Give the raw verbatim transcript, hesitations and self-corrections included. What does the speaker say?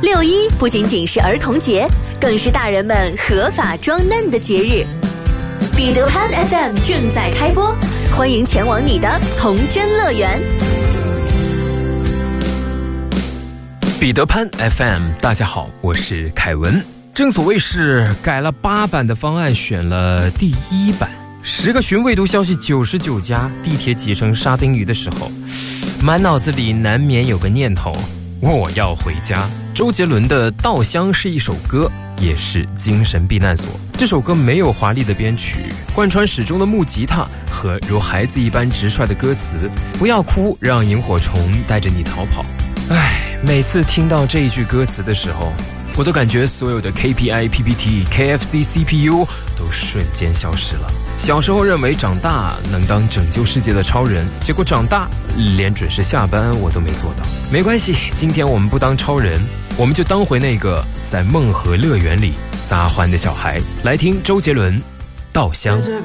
六一不仅仅是儿童节，更是大人们合法装嫩的节日。彼得潘 F M 正在开播，欢迎前往你的童真乐园。 彼得潘 F M， 大家好，我是凯文。正所谓是改了八版的方案，选了第一版。十个寻味读消息九十九家，地铁挤成沙丁鱼的时候，满脑子里难免有个念头：我要回家。周杰伦的《稻香》是一首歌，也是精神避难所。这首歌没有华丽的编曲，贯穿始终的木吉他和如孩子一般直率的歌词。不要哭，让萤火虫带着你逃跑。唉，每次听到这一句歌词的时候，我都感觉所有的 K P I、P P T、K F C、C P U 都瞬间消失了。小时候认为长大能当拯救世界的超人，结果长大连准时下班我都没做到。没关系，今天我们不当超人，我们就当回那个在梦和乐园里撒欢的小孩。来听周杰伦《稻香》。